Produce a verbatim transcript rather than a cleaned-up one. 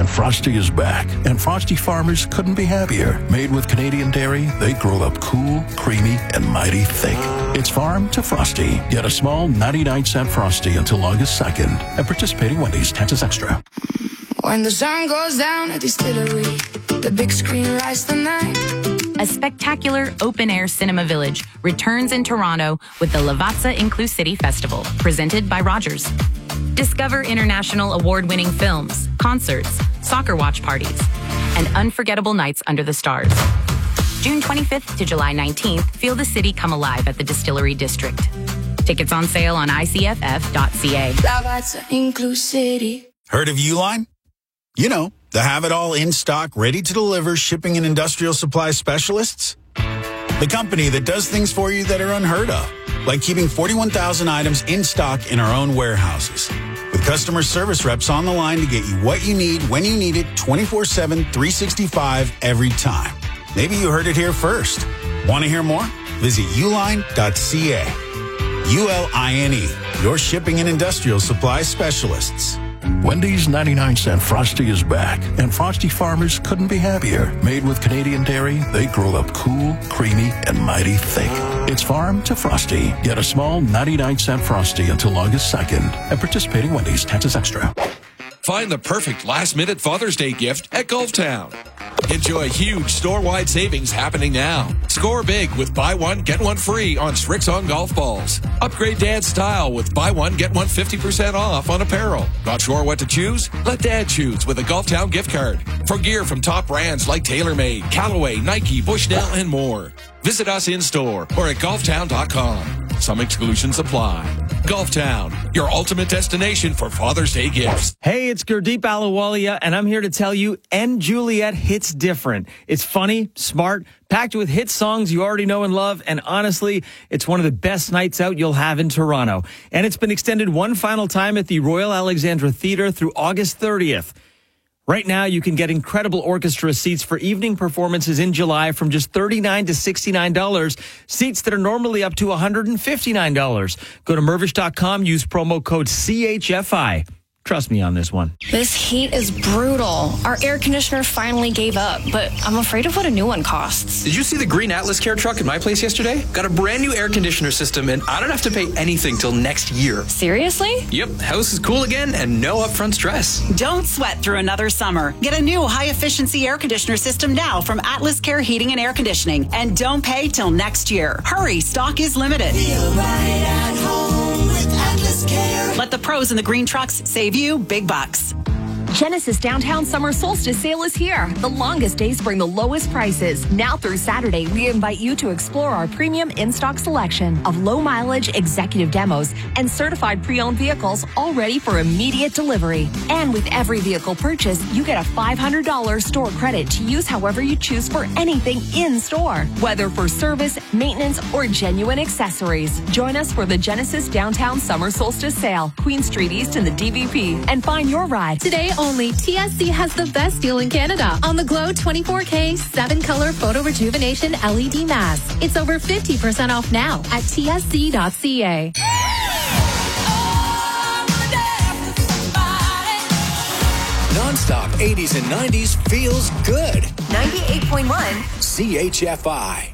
cent Frosty is back, and Frosty farmers couldn't be happier. Made with Canadian dairy, they grow up cool, creamy, and mighty thick. It's farm to Frosty. Get a small ninety-nine cent Frosty until August second at participating Wendy's. Taxes extra. When the sun goes down at Distillery, the big screen lights the night. A spectacular open-air cinema village returns in Toronto with the Lavazza Inclusivity Festival, presented by Rogers. Discover international award-winning films, concerts, soccer watch parties, and unforgettable nights under the stars. June twenty-fifth to July nineteenth, feel the city come alive at the Distillery District. Tickets on sale on I C F F dot C A. Lavazza Inclusivity. Heard of Uline? You know, the have-it-all in-stock, ready-to-deliver shipping and industrial supply specialists. The company that does things for you that are unheard of, like keeping forty-one thousand items in stock in our own warehouses. With customer service reps on the line to get you what you need, when you need it, twenty-four seven, three sixty-five, every time. Maybe you heard it here first. Want to hear more? Visit uline dot C A. U L I N E, your shipping and industrial supply specialists. Wendy's ninety-nine cent Frosty is back, and Frosty farmers couldn't be happier. Made with Canadian dairy, they grow up cool, creamy, and mighty thick. It's farm to Frosty. Get a small ninety-nine cent Frosty until August second at participating Wendy's. Taxes extra. Find the perfect last-minute Father's Day gift at Gulf Town. Enjoy huge store-wide savings happening now. Score big with buy one, get one free on Srixon golf balls. Upgrade Dad's style with buy one, get one fifty percent off on apparel. Not sure what to choose? Let Dad choose with a Gulf Town gift card. For gear from top brands like TaylorMade, Callaway, Nike, Bushnell, and more. Visit us in-store or at golf town dot com. Some exclusions apply. Gulf Town, your ultimate destination for Father's Day gifts. Hey, it's Gurdeep Ahluwalia, and I'm here to tell you, and Juliet hits different. It's funny, smart, packed with hit songs you already know and love, and honestly, it's one of the best nights out you'll have in Toronto. And it's been extended one final time at the Royal Alexandra Theatre through August thirtieth. Right now, you can get incredible orchestra seats for evening performances in July from just thirty-nine dollars to sixty-nine dollars, seats that are normally up to one hundred fifty-nine dollars. Go to Mirvish dot com, use promo code C H F I. Trust me on this one. This heat is brutal. Our air conditioner finally gave up, but I'm afraid of what a new one costs. Did you see the green Atlas Care truck at my place yesterday? Got a brand new air conditioner system, and I don't have to pay anything till next year. Seriously? Yep, house is cool again and no upfront stress. Don't sweat through another summer. Get a new high-efficiency air conditioner system now from Atlas Care Heating and Air Conditioning, and don't pay till next year. Hurry, stock is limited. Feel right at home with Atlas Care. Let the pros in the green trucks save you big bucks. Genesis Downtown Summer Solstice Sale is here. The longest days bring the lowest prices. Now through Saturday, we invite you to explore our premium in-stock selection of low-mileage executive demos and certified pre-owned vehicles all ready for immediate delivery. And with every vehicle purchase, you get a five hundred dollars store credit to use however you choose for anything in-store, whether for service, maintenance, or genuine accessories. Join us for the Genesis Downtown Summer Solstice Sale, Queen Street East in the D V P, and find your ride. Today only, T S C has the best deal in Canada on the Glow twenty-four K seven color Photo Rejuvenation L E D mask. It's over fifty percent off now at T S C dot C A. Non-stop eighties and nineties feels good. ninety-eight point one C H F I.